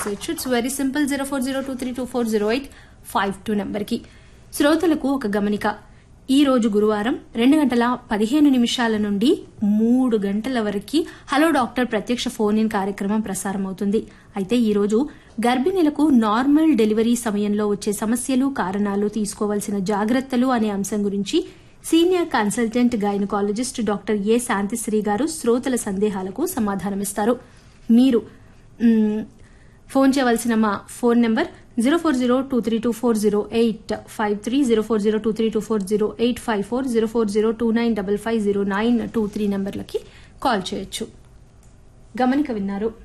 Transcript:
చేసేయచ్చు. It's very simple. 0402324085 నెంబర్కి. శ్రోతలకు ఒక గమనిక. ఈ రోజు గురువారం 2:15 నుండి 3 గంటల వరకు హలో డాక్టర్ ప్రత్యక్ష ఫోన్ ఇన్ కార్యక్రమం ప్రసారం అవుతుంది. అయితే ఈ రోజు గర్భిణీలకు నార్మల్ డెలివరీ సమయంలో వచ్చే సమస్యలు, కారణాలు, తీసుకోవాల్సిన జాగ్రత్తలు అనే అంశం గురించి సీనియర్ కన్సల్టెంట్ గైనకాలజిస్ట్ డాక్టర్ ఏ శాంతిశ్రీ గారు శ్రోతల సందేహాలకు సమాధానమిస్తారు. మీరు ఫోన్ చేయవలసిన మా ఫోన్ నెంబర్ 040232408530, 040232408540, 040295500923 నెంబర్లకి కాల్ చేయొచ్చు. గమనిక విన్నారు.